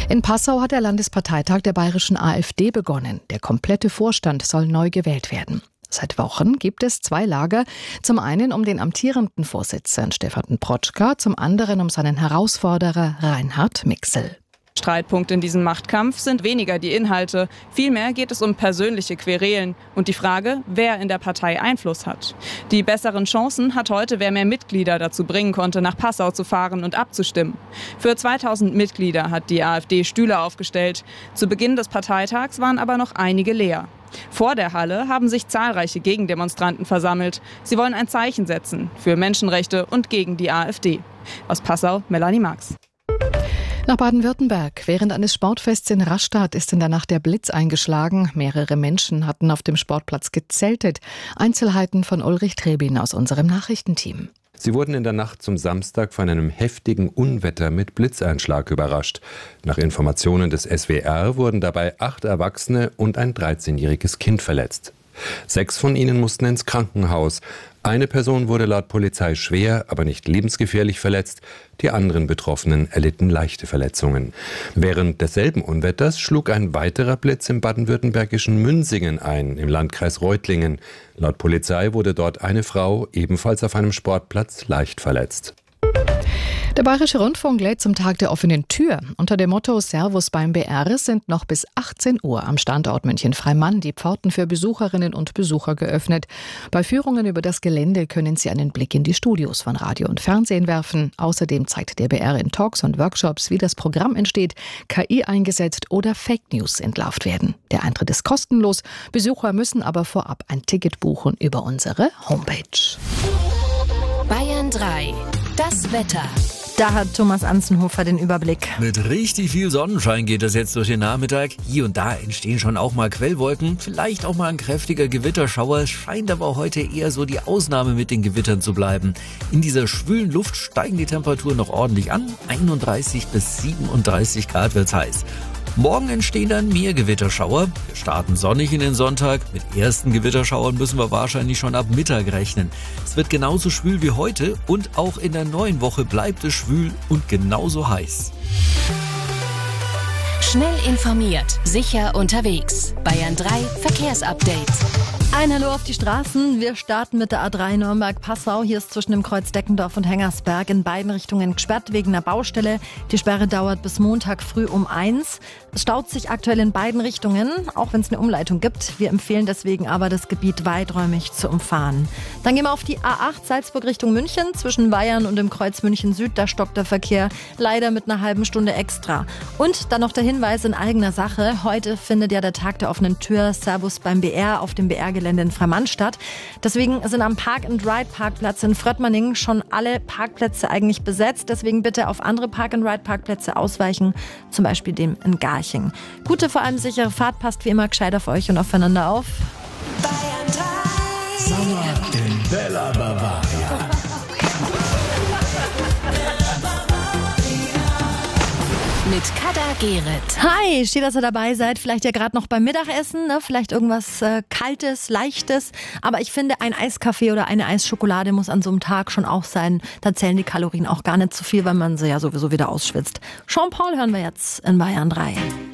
In Passau hat der Landesparteitag der bayerischen AfD begonnen. Der komplette Vorstand soll neu gewählt werden. Seit Wochen gibt es zwei Lager. Zum einen um den amtierenden Vorsitzenden Stefan Protschka, zum anderen um seinen Herausforderer Reinhard Mixel. Streitpunkt in diesem Machtkampf sind weniger die Inhalte. Vielmehr geht es um persönliche Querelen und die Frage, wer in der Partei Einfluss hat. Die besseren Chancen hat heute, wer mehr Mitglieder dazu bringen konnte, nach Passau zu fahren und abzustimmen. Für 2000 Mitglieder hat die AfD Stühle aufgestellt. Zu Beginn des Parteitags waren aber noch einige leer. Vor der Halle haben sich zahlreiche Gegendemonstranten versammelt. Sie wollen ein Zeichen setzen für Menschenrechte und gegen die AfD. Aus Passau, Melanie Marx. Nach Baden-Württemberg. Während eines Sportfests in Rastatt ist in der Nacht der Blitz eingeschlagen. Mehrere Menschen hatten auf dem Sportplatz gezeltet. Einzelheiten von Ulrich Trebin aus unserem Nachrichtenteam. Sie wurden in der Nacht zum Samstag von einem heftigen Unwetter mit Blitzeinschlag überrascht. Nach Informationen des SWR wurden dabei 8 Erwachsene und ein 13-jähriges Kind verletzt. 6 von ihnen mussten ins Krankenhaus. Eine Person wurde laut Polizei schwer, aber nicht lebensgefährlich verletzt. Die anderen Betroffenen erlitten leichte Verletzungen. Während desselben Unwetters schlug ein weiterer Blitz im baden-württembergischen Münsingen ein, im Landkreis Reutlingen. Laut Polizei wurde dort eine Frau ebenfalls auf einem Sportplatz leicht verletzt. Der Bayerische Rundfunk lädt zum Tag der offenen Tür. Unter dem Motto Servus beim BR sind noch bis 18 Uhr am Standort München-Freimann die Pforten für Besucherinnen und Besucher geöffnet. Bei Führungen über das Gelände können Sie einen Blick in die Studios von Radio und Fernsehen werfen. Außerdem zeigt der BR in Talks und Workshops, wie das Programm entsteht, KI eingesetzt oder Fake News entlarvt werden. Der Eintritt ist kostenlos. Besucher müssen aber vorab ein Ticket buchen über unsere Homepage. Bayern 3. Das Wetter. Da hat Thomas Anzenhofer den Überblick. Mit richtig viel Sonnenschein geht es jetzt durch den Nachmittag. Hier und da entstehen schon auch mal Quellwolken, vielleicht auch mal ein kräftiger Gewitterschauer. Es scheint aber heute eher so die Ausnahme mit den Gewittern zu bleiben. In dieser schwülen Luft steigen die Temperaturen noch ordentlich an. 31 bis 37 Grad wird's heiß. Morgen entstehen dann mehr Gewitterschauer. Wir starten sonnig in den Sonntag. Mit ersten Gewitterschauern müssen wir wahrscheinlich schon ab Mittag rechnen. Es wird genauso schwül wie heute und auch in der neuen Woche bleibt es schwül und genauso heiß. Schnell informiert, sicher unterwegs. Bayern 3 Verkehrsupdate. Ein Hallo auf die Straßen. Wir starten mit der A3 Nürnberg-Passau. Hier ist zwischen dem Kreuz Deckendorf und Hengersberg in beiden Richtungen gesperrt wegen einer Baustelle. Die Sperre dauert bis Montag früh um 1. Es staut sich aktuell in beiden Richtungen, auch wenn es eine Umleitung gibt. Wir empfehlen deswegen aber, das Gebiet weiträumig zu umfahren. Dann gehen wir auf die A8 Salzburg Richtung München. Zwischen Bayern und dem Kreuz München Süd, da stockt der Verkehr leider mit einer halben Stunde extra. Und dann noch der Hinweis in eigener Sache. Heute findet ja der Tag der offenen Tür Servus beim BR auf dem BR-Gelände in Freimann statt. Deswegen sind am Park-and-Ride-Parkplatz in Fröttmanning schon alle Parkplätze eigentlich besetzt. Deswegen bitte auf andere Park-and-Ride-Parkplätze ausweichen, zum Beispiel dem in Garching. Gute, vor allem sichere Fahrt, passt wie immer gescheit auf euch und aufeinander auf. Bayern 3. Sommer in Bella Bavaria. Mit Kada Gerrit. Hi, schön, dass ihr dabei seid. Vielleicht ja gerade noch beim Mittagessen, ne? Vielleicht irgendwas Kaltes, Leichtes. Aber ich finde, ein Eiskaffee oder eine Eisschokolade muss an so einem Tag schon auch sein. Da zählen die Kalorien auch gar nicht so viel, weil man sie ja sowieso wieder ausschwitzt. Jean-Paul hören wir jetzt in Bayern 3.